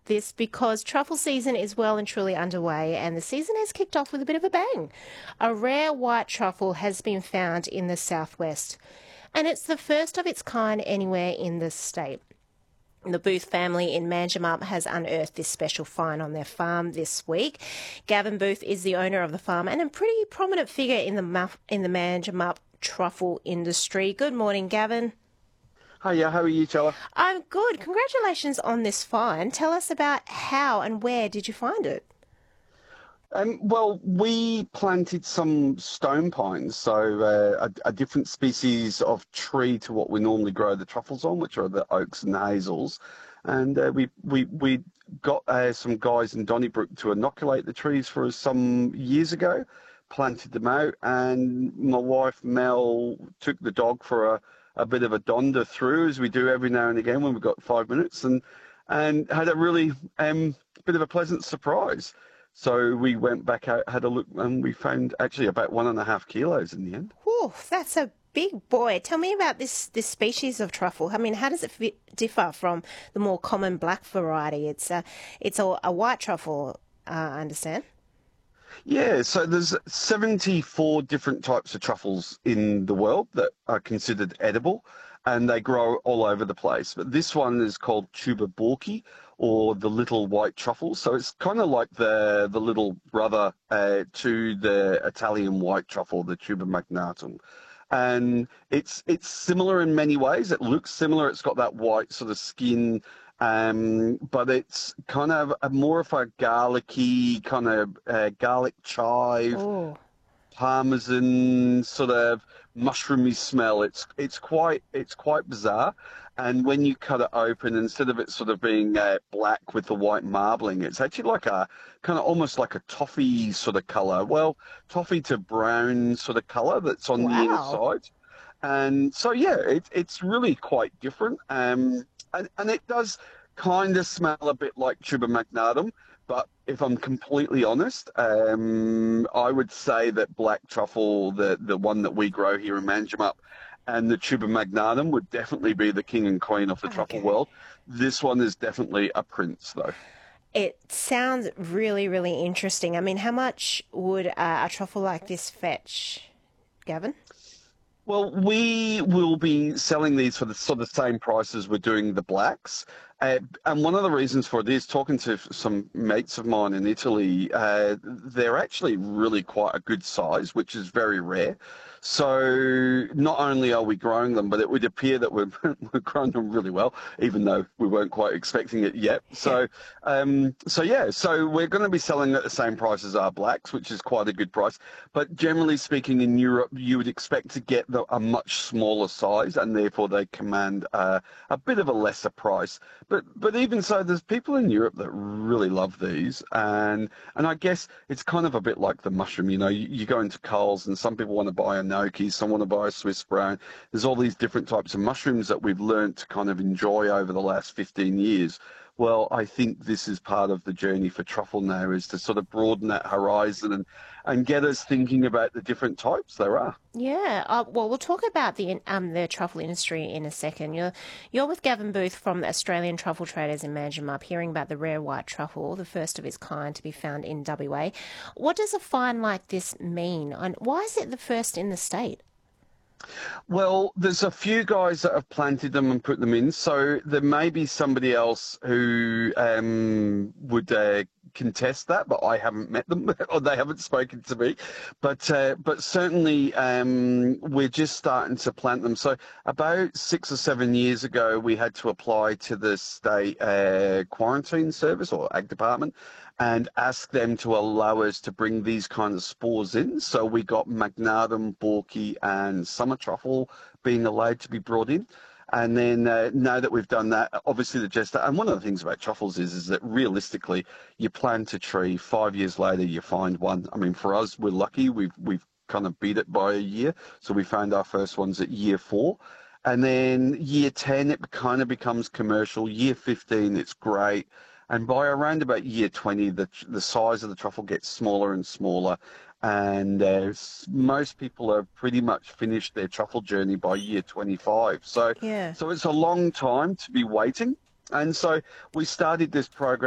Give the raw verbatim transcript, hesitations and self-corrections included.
this because truffle season is well and truly underway, and the season has kicked off with a bit of a bang. A rare white truffle has been found in the southwest, and it's the first of its kind anywhere in the state. The Booth family in Manjimup has unearthed this special find on their farm this week. Gavin Booth is the owner of the farm and a pretty prominent figure in the muff, in the Manjimup truffle industry. Good morning, Gavin. Hiya, how are you, Chella? I'm good. Congratulations on this find. Tell us about how and where did you find it? Um, well, we planted some stone pines, so uh, a, a different species of tree to what we normally grow the truffles on, which are the oaks and the hazels. And uh, we we we got uh, some guys in Donnybrook to inoculate the trees for us some years ago, planted them out, and my wife Mel took the dog for a, a bit of a donder through, as we do every now and again when we've got five minutes, and and had a really um, bit of a pleasant surprise. So we went back out, had a look, and we found actually about one and a half kilos in the end. Whew, that's a big boy. Tell me about this, this species of truffle. I mean, how does it fi- differ from the more common black variety? It's a, it's a, a white truffle, uh, I understand. Yeah, so there's seventy-four different types of truffles in the world that are considered edible, and they grow all over the place. But this one is called tuber borki, or the little white truffle. So it's kind of like the the little brother uh, to the Italian white truffle, the tuber magnatum. And it's it's similar in many ways. It looks similar. It's got that white sort of skin, um, but it's kind of a, more of a garlicky kind of uh, garlic chive, Oh, parmesan sort of mushroomy smell. It's it's quite it's quite bizarre. And when you cut it open, instead of it sort of being uh, black with the white marbling, it's actually like a kind of almost like a toffee sort of color. Well, toffee to brown sort of color that's on the wow. inside. And so, yeah, it, it's really quite different. Um, and, and it does kind of smell a bit like tuber magnatum. But if I'm completely honest, um, I would say that black truffle, the, the one that we grow here in Manjimup, and the tuber magnatum would definitely be the king and queen of the truffle Okay. world. This one is definitely a prince, though. It sounds really, really interesting. I mean, how much would uh, a truffle like this fetch, Gavin? Well, we will be selling these for the sort of same price as we're doing the blacks. Uh, and one of the reasons for it is talking to some mates of mine in Italy, uh, they're actually really quite a good size, which is very rare. So not only are we growing them, but it would appear that we're, we're growing them really well, even though we weren't quite expecting it yet. Yeah. So, um, so yeah, so we're going to be selling at the same price as our blacks, which is quite a good price. But generally speaking, in Europe, you would expect to get the, a much smaller size, and therefore they command uh, a bit of a lesser price. But but even so, there's people in Europe that really love these, and and I guess it's kind of a bit like the mushroom. You know, you, you go into Coles, and some people want to buy a gnocchi, some want to buy a Swiss brown. There's all these different types of mushrooms that we've learned to kind of enjoy over the last fifteen years. Well, I think this is part of the journey for truffle now, is to sort of broaden that horizon and, and get us thinking about the different types there are. Yeah, uh, well, we'll talk about the um the truffle industry in a second. You're you're with Gavin Booth from the Australian Truffle Traders in Manjimup, hearing about the rare white truffle, the first of its kind to be found in W A. What does a find like this mean, and why is it the first in the state? Well, there's a few guys that have planted them and put them in, so there may be somebody else who um, would uh, contest that, but I haven't met them or they haven't spoken to me. But uh, but certainly um, we're just starting to plant them. So about six or seven years ago, we had to apply to the state uh, quarantine service or ag department and ask them to allow us to bring these kinds of spores in. So we got magnatum, borky, and summer truffle being allowed to be brought in. And then uh, now that we've done that, obviously the gesta. And one of the things about truffles is, is that realistically, you plant a tree, five years later you find one. I mean, for us, we're lucky. We've we've kind of beat it by a year. So we found our first ones at year four. And then year ten, it kind of becomes commercial. Year fifteen, it's great. And by around about year twenty, the the size of the truffle gets smaller and smaller. And uh, s- most people have pretty much finished their truffle journey by year twenty-five. So, Yeah. so it's a long time to be waiting. And so we started this program.